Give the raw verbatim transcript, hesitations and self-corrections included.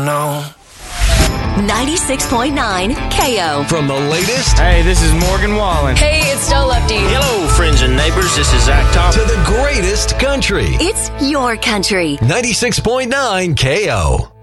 No. ninety-six point nine K O. From the latest. Hey, this is Morgan Wallen. Hey, it's Del Lefty. Hello, friends and neighbors. This is Zach Top. To the greatest country. It's your country. ninety-six point nine K O.